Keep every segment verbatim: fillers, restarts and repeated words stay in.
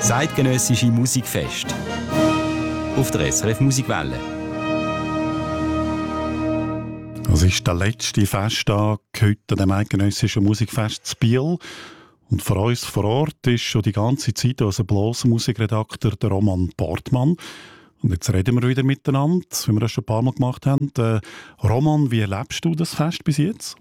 Zeitgenössische Musikfest auf der S R F Musikwelle. Es ist der letzte Festtag heute an dem Eidgenössischen Musikfest in Biel. Und für uns vor Ort ist schon die ganze Zeit unser Blasmusikredakteur der Roman Portmann. Und jetzt reden wir wieder miteinander, wie wir das schon ein paar Mal gemacht haben. Äh, Roman, wie erlebst du das Fest bis jetzt?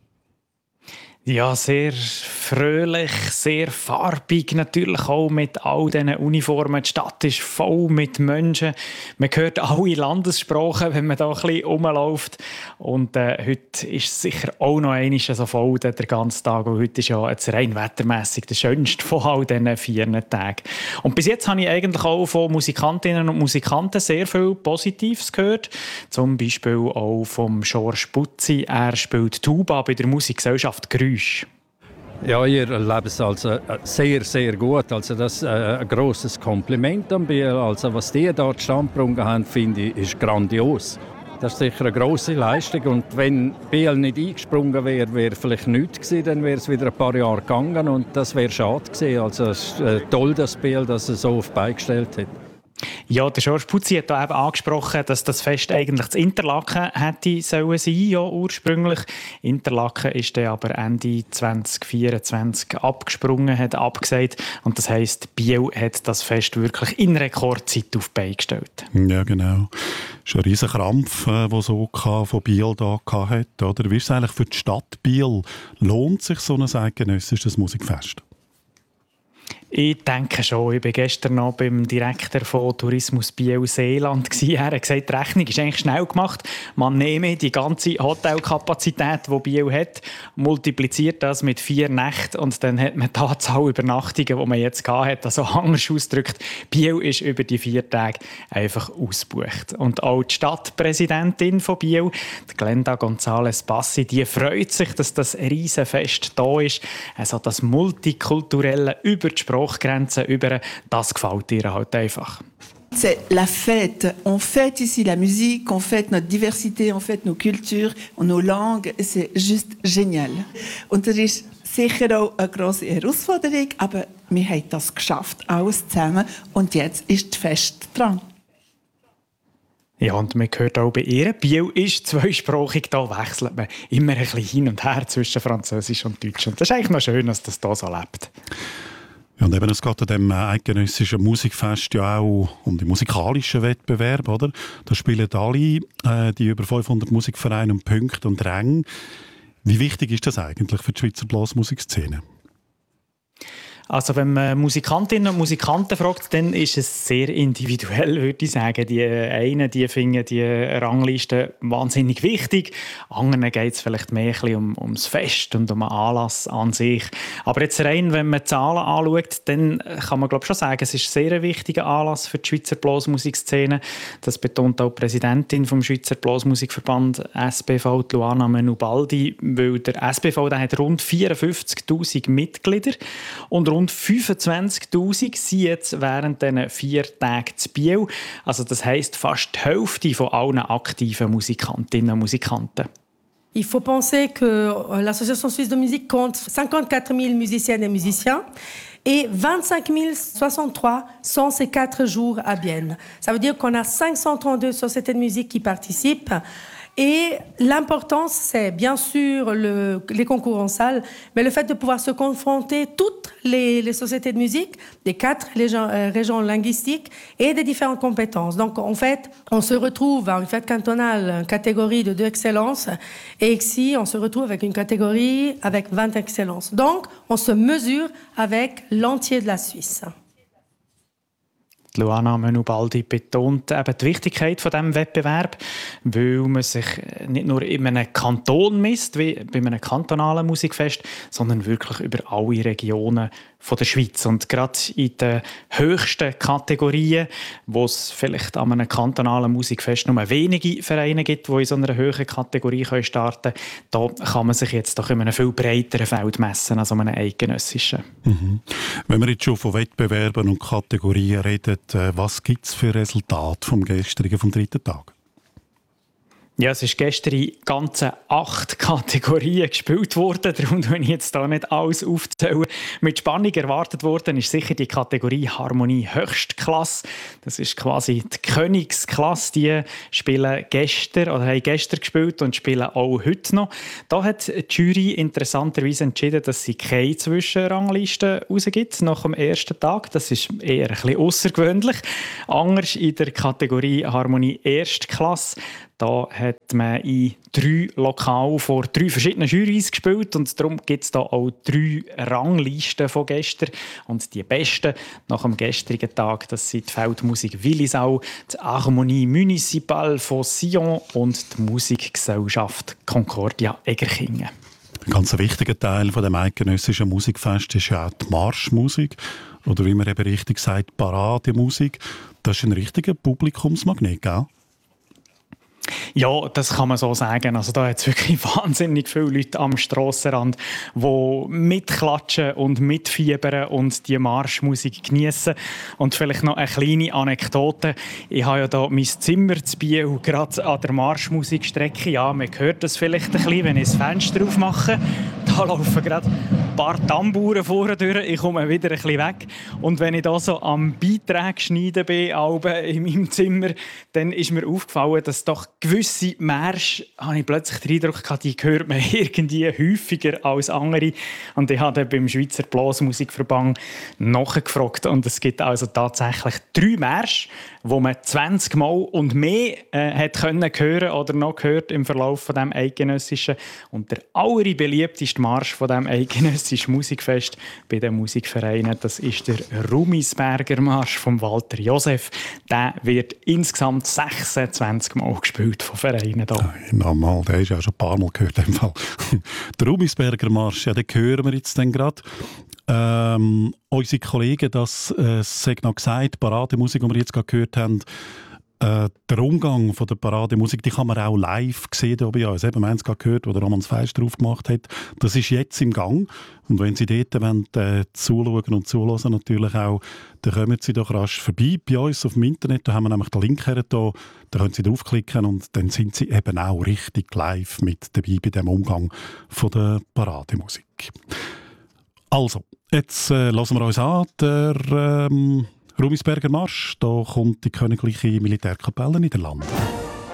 Ja, sehr fröhlich, sehr farbig, natürlich auch mit all diesen Uniformen. Die Stadt ist voll mit Menschen. Man hört alle Landessprachen, wenn man da ein bisschen rumläuft. Und äh, heute ist es sicher auch noch einmal so voll, der ganze Tag. Und heute ist ja jetzt rein wettermässig der schönste von all diesen vier Tagen. Und bis jetzt habe ich eigentlich auch von Musikantinnen und Musikanten sehr viel Positives gehört. Zum Beispiel auch vom George Butzi. Er spielt Tuba bei der Musikgesellschaft Grün. Ja, ihr erlebt es also sehr, sehr gut. Also das ist ein grosses Kompliment an Biel. Also was die dort standgebracht haben, finde ich, ist grandios. Das ist sicher eine grosse Leistung. Und wenn Biel nicht eingesprungen wäre, wäre vielleicht nichts gewesen, dann wäre es wieder ein paar Jahre gegangen und das wäre schade gewesen. Also es ist toll, dass Biel das so auf die Beine gestellt hat. Ja, der George Butzi hat da eben angesprochen, dass das Fest eigentlich zu Interlaken hätte sollen sein, ja, ursprünglich. Interlaken ist dann aber Ende zwanzig vierundzwanzig abgesprungen, hat abgesagt. Und das heisst, Biel hat das Fest wirklich in Rekordzeit auf die Beine gestellt. Ja, genau. Das ist ein riesen Krampf, äh, der so von Biel da hatte. Oder? Wie ist es eigentlich für die Stadt Biel? Lohnt sich so ein eidgenössisches Musikfest? Ich denke schon. Ich war gestern noch beim Direktor von Tourismus Biel-Seeland. Er hat gesagt, die Rechnung ist eigentlich schnell gemacht. Man nehme die ganze Hotelkapazität, die Biel hat, multipliziert das mit vier Nächten und dann hat man die Anzahl Übernachtungen, die man jetzt hatte. Also anders ausgedrückt, Biel ist über die vier Tage einfach ausgebucht. Und auch die Stadtpräsidentin von Biel, die Glenda González Bassi, die freut sich, dass das Riesenfest da ist. Also das multikulturelle über die Sprachgrenzen über, das gefällt ihr halt einfach. C'est la fête. On fête ici la musique, on fête notre diversité, on fête nos cultures, nos langues. C'est juste génial. Und das ist sicher auch eine grosse Herausforderung, aber wir haben das geschafft, alles zusammen. Und jetzt ist das Fest dran. Ja, und man hört auch bei ihr, Biel ist zweisprachig, da wechselt man immer ein bisschen hin und her zwischen Französisch und Deutsch. Und das ist eigentlich noch schön, dass das hier so lebt. Ja, und eben, es geht an diesem eidgenössischen Musikfest ja auch um die musikalischen Wettbewerbe, oder? Da spielen alle äh, die über fünfhundert Musikvereine um Punkte und Ränge. Wie wichtig ist das eigentlich für die Schweizer Blasmusikszene? Also wenn man Musikantinnen und Musikanten fragt, dann ist es sehr individuell, würde ich sagen. Die einen die finden die Rangliste wahnsinnig wichtig, anderen geht es vielleicht mehr ein bisschen um, ums Fest und um den Anlass an sich. Aber jetzt rein, wenn man die Zahlen anschaut, dann kann man glaube schon sagen, es ist sehr ein wichtiger Anlass für die Schweizer Blasmusikszene. Das betont auch die Präsidentin vom Schweizer Blasmusikverband S B V, Luana Menubaldi, weil der S B V der hat rund vierundfünfzigtausend Mitglieder und rund fünfundzwanzigtausend sind jetzt während diesen vier Tagen zu Biel. Also das heisst, fast die Hälfte von allen aktiven Musikantinnen und Musikanten. Il faut penser que l'Association Suisse de Musique compte cinquante-quatre mille musiciennes et musiciens et vingt-cinq mille soixante-trois sont ces quatre jours à Bienne. Ça veut dire qu'on a cinq cent trente-deux sociétés de musique qui participent. Et l'importance, c'est bien sûr le, les concours en salle, mais le fait de pouvoir se confronter toutes les, les sociétés de musique des quatre régions, euh, régions linguistiques et des différentes compétences. Donc, en fait, on se retrouve à une fête cantonale, une catégorie de deux excellences, et ici, on se retrouve avec une catégorie avec vingt excellences. Donc, on se mesure avec l'entier de la Suisse. Luana Menubaldi betont eben die Wichtigkeit von diesem Wettbewerb, weil man sich nicht nur in einem Kanton misst, wie bei einem kantonalen Musikfest, sondern wirklich über alle Regionen von der Schweiz. Und gerade in den höchsten Kategorien, wo es vielleicht an einem kantonalen Musikfest nur wenige Vereine gibt, die in so einer höheren Kategorie starten können, da kann man sich jetzt doch in einem viel breiteren Feld messen als in einem eidgenössischen. Mhm. Wenn wir jetzt schon von Wettbewerben und Kategorien reden, was gibt es für Resultate vom gestrigen, vom dritten Tag? Ja, es ist gestern in ganzen acht Kategorien gespielt worden. Darum tue ich jetzt hier nicht alles aufzählen. Mit Spannung erwartet worden ist sicher die Kategorie Harmonie Höchstklasse. Das ist quasi die Königsklasse. Die spielen gestern oder haben gestern gespielt und spielen auch heute noch. Da hat die Jury interessanterweise entschieden, dass sie keine Zwischenrangliste rausgibt nach dem ersten Tag. Das ist eher ein bisschen außergewöhnlich. Anders in der Kategorie Harmonie Erstklasse. Da hat man in drei Lokalen vor drei verschiedenen Jurys gespielt und darum gibt es da auch drei Ranglisten von gestern. Und die besten nach dem gestrigen Tag, das sind die Feldmusik Willisau, die Harmonie Municipale von Sion und die Musikgesellschaft Concordia Egerkingen. Ein ganz wichtiger Teil von dem eidgenössischen Musikfest ist ja auch die Marschmusik oder wie man eben richtig sagt, Parademusik. Das ist ein richtiger Publikumsmagnet, gell? Ja, das kann man so sagen. Also da hat es wirklich wahnsinnig viele Leute am Strassenrand, die mitklatschen und mitfiebern und die Marschmusik genießen. Und vielleicht noch eine kleine Anekdote. Ich habe ja hier mein Zimmer zu Biel, gerade an der Marschmusikstrecke. Ja, man hört das vielleicht ein bisschen, wenn ich das Fenster aufmache. Da laufen gerade ein paar Tamburen vorne durch. Ich komme wieder ein bisschen weg. Und wenn ich da so am Beitrag schneiden bin, in meinem Zimmer, dann ist mir aufgefallen, dass doch gewisse Märsche, habe ich plötzlich den Eindruck gehabt, die hört man irgendwie häufiger als andere. Und ich habe dann beim Schweizer Blasmusikverband nachgefragt. Und es gibt also tatsächlich drei Märsche, die man zwanzig Mal und mehr äh, hat können hören oder noch gehört im Verlauf von dem eidgenössischen. Und der allerbeliebteste Marsch von dem eidgenössischen Musikfest bei den Musikvereinen, das ist der Rumisberger Marsch von Walter Josef. Der wird insgesamt sechsundzwanzig Mal gespielt von Vereinen hier. Normal, der ist ja schon ein paar Mal gehört. Im Fall. Der Rumisberger Marsch, ja, den hören wir jetzt dann gerade. Ähm, unsere Kollegen, das äh, sagt noch gesagt, Parademusik, die wir jetzt gerade gehört haben, äh, der Umgang von der Parademusik, die kann man auch live sehen hier bei uns. Eben, wir haben es gerade gehört, wo der Roman Feist drauf gemacht hat. Das ist jetzt im Gang. Und wenn Sie dort wollen, äh, zuschauen und zuhören natürlich auch, dann kommen Sie doch rasch vorbei bei uns auf dem Internet. Da haben wir nämlich den Link her, da, da können Sie draufklicken und dann sind Sie eben auch richtig live mit dabei bei dem Umgang von der Parademusik. Also, jetzt äh, hören wir uns an, der ähm, Rumisberger Marsch. Da kommt die Königliche Militärkapelle Niederlande.